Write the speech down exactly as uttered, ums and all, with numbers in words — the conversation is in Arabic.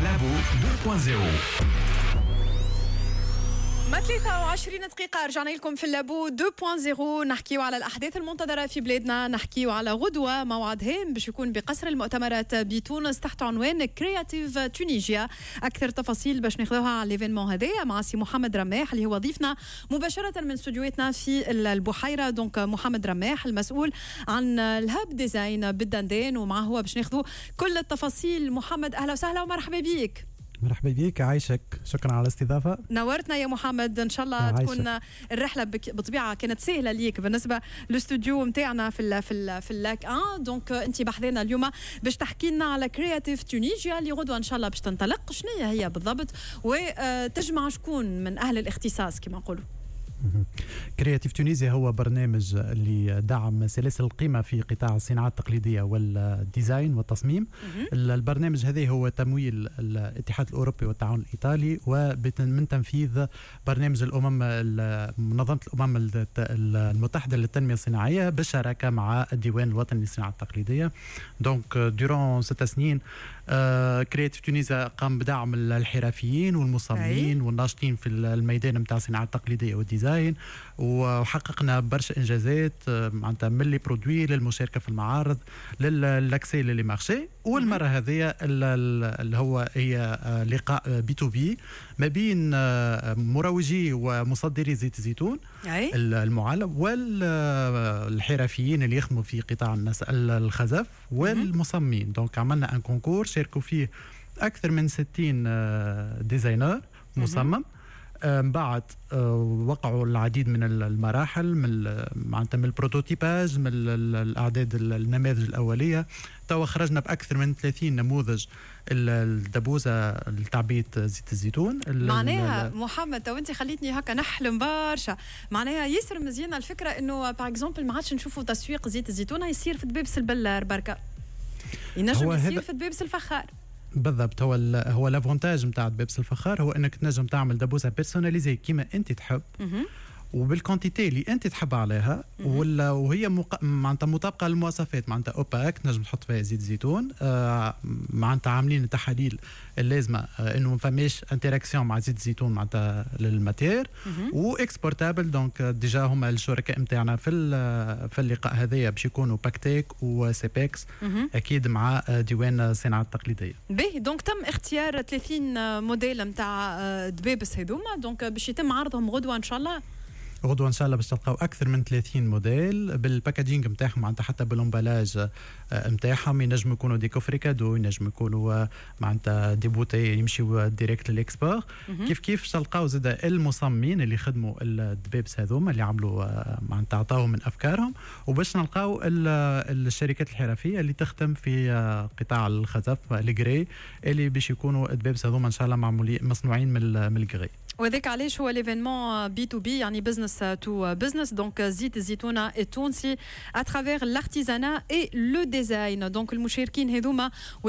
لابو اثنين فاصلة ما ثلاثة وعشرين دقيقة رجعنا لكم في اللابو اثنين فاصلة صفر. نحكيو على الأحداث المنتظرة في بلادنا، نحكيو على غدوة موعد هام باش يكون بقصر المؤتمرات بتونس تحت عنوان كرياتيف تونيجيا. أكثر تفاصيل باش ناخذوها على ليفينمون هذايا مع سي محمد رماح اللي هو ضيفنا مباشرة من استوديوهاتنا في البحيرة. دونك محمد رماح المسؤول عن الهاب ديزاين بالدندان، ومعه هو باش ناخذوا كل التفاصيل. محمد أهلا وسهلا ومرحبا بيك. مرحبا بيك، عايشك، شكرا على الاستضافة. نورتنا يا محمد، ان شاء الله تكون الرحله بطبيعه كانت سهله ليك بالنسبه للاستوديو نتاعنا في ال في ال في اللاك واحد. دونك انت بحذنا اليوم باش تحكي لنا على كرياتيف تونيجيا اللي غدوه ان شاء الله باش تنطلق. شنو هي بالضبط وتجمع شكون من اهل الاختصاص كما نقولوا؟ كرياتيف تونيزيا هو برنامج اللي دعم سلاسل القيمة في قطاع الصناعة التقليدية والديزاين والتصميم. البرنامج هذا هو تمويل الاتحاد الأوروبي والتعاون الإيطالي ومن تنفيذ برنامج الأمم منظمة الأمم المتحدة للتنمية الصناعية بالشراكة مع الديوان الوطني للصناعة التقليدية. دونك دوران ست سنين كرياتيف تونيزيا قام بدعم الحرفيين والمصممين والناشطين في الميدان متاع الصناعة التقليدية والديزاين، وحققنا برشا انجازات معناتها من لي برودوي للمشاركه في المعارض للاكسي للي مارشي. والمره هذه اللي هو هي لقاء بي تو بي ما بين مروجي ومصدري زيت الزيتون المعلب والحرفيين اللي يخدموا في قطاع الخزف والمصممين. دونك عملنا ان كونكور شاركوا فيه اكثر من ستين ديزاينر مصمم. من بعد وقعوا العديد من المراحل من معناتها من البروتوتيباج، من الاعداد النماذج الاوليه. توا خرجنا باكثر من ثلاثين نموذج الدبوزه لتعبئه زيت الزيتون. معناها محمد تو انت خليتني هكا نحلم برشا. معناها ياسر مزيانه الفكره انه باغ اكزومبل ما عادش نشوفوا تسويق زيت الزيتون يصير في دبابس البلار بركه، ينجم يصير في دبابس الفخار. بالضبط، هو هو لافونتاج نتاع دبابس الفخار هو انك تنجم تعمل دبوسه بيرسوناليزي كيما انت تحب وبالكونتيتي اللي انت تحب عليها، ولا وهي مق... معناتها مطابقه للمواصفات. معناتها اوباك تنجم تحط فيها زيت زيتون، آه معناتها عاملين التحاليل اللازمه آه انه ما فماش انتراكسيون مع زيت الزيتون معناتها للماتير، واكسبورتابل. دونك ديجا هما الشركاء نتاعنا في في اللقاء هذايا باش يكونوا باكتيك وسيبكس اكيد مع ديوان الصناعه التقليديه. باهي، دونك تم اختيار ثلاثين موديل نتاع دبابس هذوما، دونك باش يتم عرضهم غدوه ان شاء الله. غدوة إن شاء الله باش تلقاو أكثر من ثلاثين موديل بالباكاجينج نتاعهم، معناتها حتى بالامبالاج نتاعهم. ينجم يكونوا دي كوفري كادو، ينجم يكونوا معناتها دي بوتي يمشيوا ديريكت للإكسبور. كيف كيف باش تلقاو زاد المصممين اللي خدموا الدبابس هذوما اللي عملوا معناتها عطاوهم من أفكارهم، وباش نلقاو الشركات الحرفية اللي تخدم في قطاع الخزف الجري اللي باش يكونوا الدبابس هذوما إن شاء الله معمولين مصنوعين من من الجري. وذاك علاش هو ليفينمون بي تو بي يعني بزنس تو بزنس. دونك زيت الزيتونه التونسي اترافير الارتيزانا اي لو ديزاين. دونك المشاركين هذوما